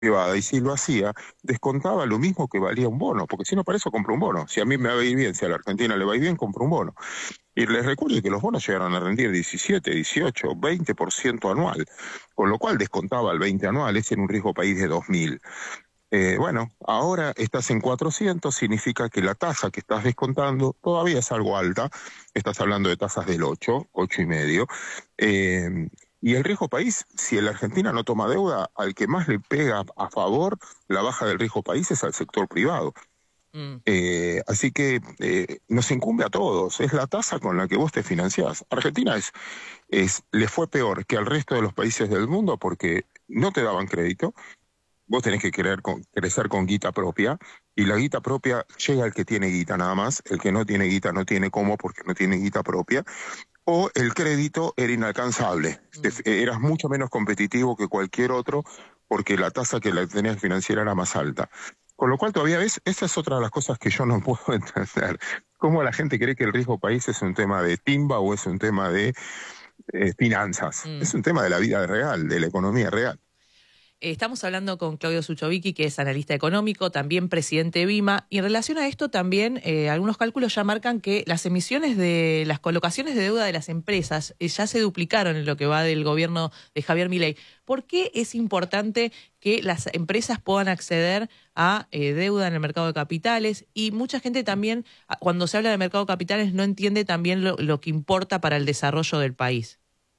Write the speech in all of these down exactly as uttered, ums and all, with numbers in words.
privada, y si lo hacía, descontaba lo mismo que valía un bono, porque si no, para eso compro un bono. Si a mí me va a ir bien, si a la Argentina le va a ir bien, compro un bono. Y les recuerdo que los bonos llegaron a rendir diecisiete, dieciocho, veinte por ciento anual, con lo cual descontaba el veinte anual, es en un riesgo país de dos mil. Eh, bueno, ahora estás en cuatrocientos, significa que la tasa que estás descontando todavía es algo alta, estás hablando de tasas del ocho, ocho y medio, eh, y el riesgo país, si la Argentina no toma deuda, al que más le pega a favor la baja del riesgo país es al sector privado. Mm. Eh, así que eh, nos incumbe a todos, es la tasa con la que vos te financiás. Argentina es, es, le fue peor que al resto de los países del mundo porque no te daban crédito. Vos tenés que querer con, crecer con guita propia, y la guita propia llega al que tiene guita nada más, el que no tiene guita no tiene cómo porque no tiene guita propia, o el crédito era inalcanzable, Mm. Te, eras mucho menos competitivo que cualquier otro porque la tasa que la tenías financiera era más alta. Con lo cual todavía ves, esa es otra de las cosas que yo no puedo entender, cómo la gente cree que el riesgo país es un tema de timba o es un tema de eh, finanzas, Mm. es un tema de la vida real, de la economía real. Estamos hablando con Claudio Suchovicki, que es analista económico, también presidente de BIMA, y en relación a esto también eh, algunos cálculos ya marcan que las emisiones de las colocaciones de deuda de las empresas eh, ya se duplicaron en lo que va del gobierno de Javier Milei. ¿Por qué es importante que las empresas puedan acceder a eh, deuda en el mercado de capitales? Y mucha gente también, cuando se habla de mercado de capitales, no entiende también lo, lo que importa para el desarrollo del país.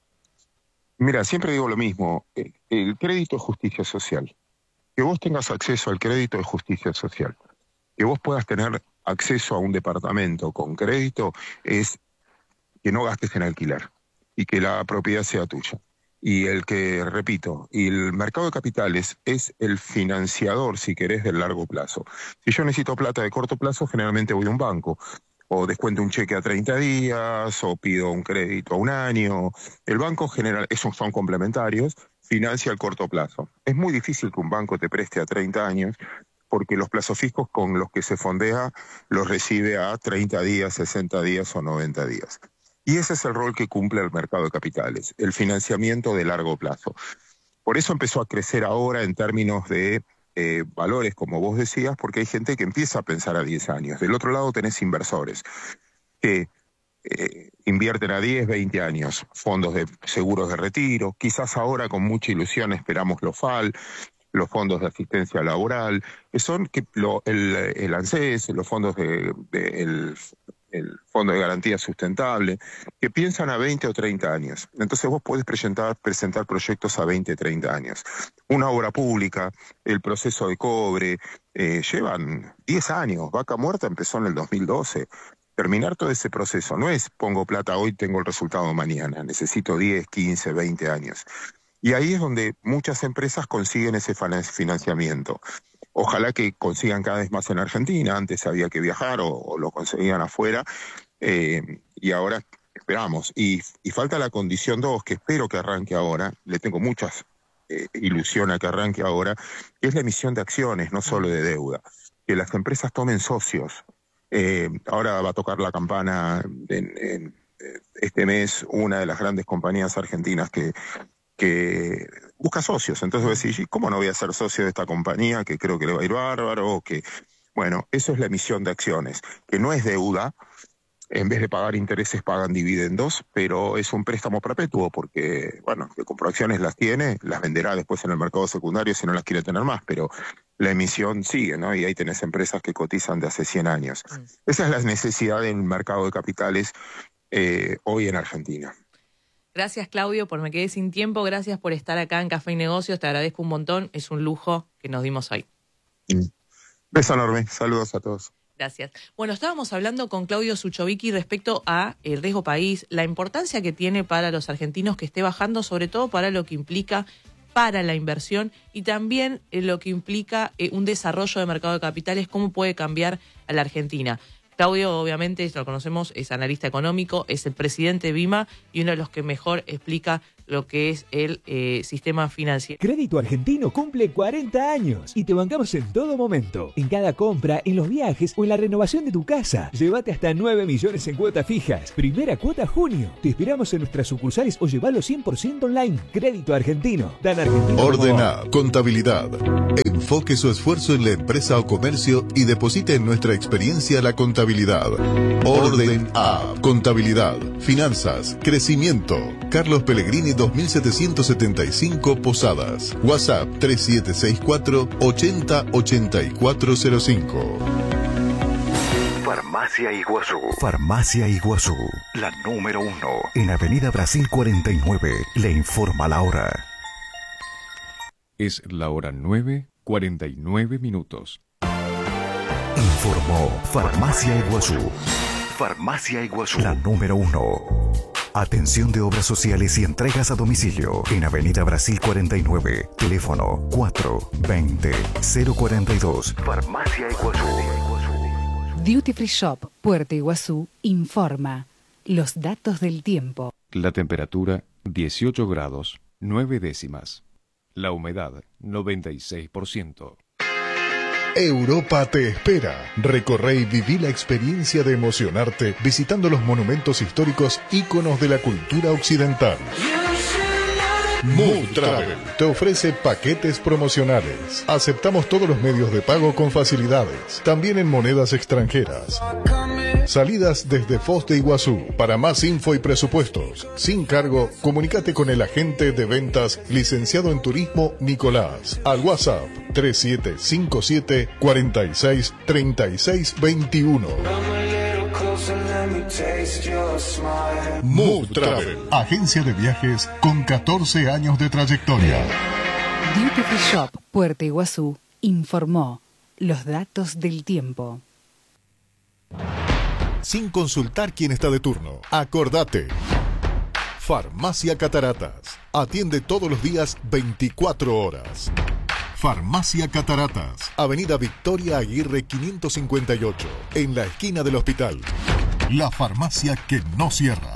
Mira, siempre digo lo mismo, eh, el crédito es justicia social. Que vos tengas acceso al crédito es justicia social. Que vos puedas tener acceso a un departamento con crédito es que no gastes en alquiler y que la propiedad sea tuya. Y el que, repito, y el mercado de capitales es el financiador, si querés, del largo plazo. Si yo necesito plata de corto plazo, generalmente voy a un banco, o descuento un cheque a treinta días, o pido un crédito a un año. El banco general, esos son complementarios, financia el corto plazo. Es muy difícil que un banco te preste a treinta años, porque los plazos fijos con los que se fondea los recibe a treinta días, sesenta días o noventa días. Y ese es el rol que cumple el mercado de capitales, el financiamiento de largo plazo. Por eso empezó a crecer ahora en términos de eh, valores, como vos decías, porque hay gente que empieza a pensar a diez años. Del otro lado tenés inversores que eh, invierten a diez, veinte años, fondos de seguros de retiro, quizás ahora con mucha ilusión esperamos los F A L, los fondos de asistencia laboral, que son que lo, el, el ANSES, los fondos de, de el, el Fondo de Garantía Sustentable, que piensan a veinte o treinta años. Entonces vos podés presentar, presentar proyectos a veinte, treinta años. Una obra pública, el proceso de cobre, eh, llevan diez años. Vaca Muerta empezó en el dos mil doce. Terminar todo ese proceso no es pongo plata hoy, tengo el resultado mañana. Necesito diez, quince, veinte años. Y ahí es donde muchas empresas consiguen ese financiamiento. Ojalá que consigan cada vez más en Argentina. Antes había que viajar o, o lo conseguían afuera. Eh, y ahora esperamos. Y, y falta la condición dos, que espero que arranque ahora. Le tengo muchas eh, ilusiones a que arranque ahora, que es la emisión de acciones, no solo de deuda. Que las empresas tomen socios. Eh, ahora va a tocar la campana en, en este mes una de las grandes compañías argentinas que que busca socios. Entonces vos decís, ¿cómo no voy a ser socio de esta compañía que creo que le va a ir bárbaro? Que Bueno, eso es la emisión de acciones, que no es deuda, en vez de pagar intereses pagan dividendos, pero es un préstamo perpetuo porque, bueno, que compró acciones las tiene, las venderá después en el mercado secundario si no las quiere tener más, pero la emisión sigue, ¿no? Y ahí tenés empresas que cotizan de hace cien años. Mm. Esa es la necesidad del mercado de capitales eh, hoy en Argentina. Gracias, Claudio, por me quedé sin tiempo. Gracias por estar acá en Café y Negocios. Te agradezco un montón. Es un lujo que nos dimos hoy. Mm. Beso enorme. Saludos a todos. Gracias. Bueno, estábamos hablando con Claudio Suchovicki respecto a el riesgo país, la importancia que tiene para los argentinos que esté bajando, sobre todo para lo que implica para la inversión y también lo que implica eh, un desarrollo de mercado de capitales, cómo puede cambiar a la Argentina. Claudio, obviamente, lo conocemos, es analista económico, es el presidente de BIMA y uno de los que mejor explica lo que es el eh, sistema financiero. Crédito Argentino cumple cuarenta años y te bancamos en todo momento. En cada compra, en los viajes o en la renovación de tu casa. Llévate hasta nueve millones en cuotas fijas. Primera cuota junio. Te esperamos en nuestras sucursales o llevalo cien por ciento online. Crédito Argentino. Dan Argentino. Ordena Contabilidad. Enfoque su esfuerzo en la empresa o comercio y deposite en nuestra experiencia la contabilidad. Orden A. Contabilidad, finanzas, crecimiento. Carlos Pellegrini dos mil setecientos setenta y cinco Posadas. WhatsApp tres siete seis cuatro, ochenta, ochenta y cuatro cero cinco. Farmacia Iguazú. Farmacia Iguazú, la número uno. En Avenida Brasil cuarenta y nueve. Le informa la hora. Es la hora nueve, cuarenta y nueve minutos. Informó Farmacia Iguazú. Farmacia Iguazú, la número uno. Atención de obras sociales y entregas a domicilio. En Avenida Brasil cuarenta y nueve. Teléfono cuatro veinte, cero cuarenta y dos. Farmacia Iguazú. Duty Free Shop Puerto Iguazú informa los datos del tiempo. La temperatura dieciocho grados, nueve décimas. La humedad noventa y seis por ciento. Europa te espera. Recorre y viví la experiencia de emocionarte visitando los monumentos históricos íconos de la cultura occidental. Move Travel te ofrece paquetes promocionales. Aceptamos todos los medios de pago con facilidades, también en monedas extranjeras. Salidas desde Foz de Iguazú. Para más info y presupuestos, sin cargo, comunícate con el agente de ventas licenciado en turismo Nicolás al WhatsApp tres siete cinco siete, cuatro seis, tres seis dos uno. Move Travel, agencia de viajes con catorce años de trayectoria. Duty Free Shop Puerto Iguazú informó los datos del tiempo. Sin consultar quién está de turno, acordate. Farmacia Cataratas. Atiende todos los días veinticuatro horas. Farmacia Cataratas. Avenida Victoria Aguirre quinientos cincuenta y ocho. En la esquina del hospital. La farmacia que no cierra.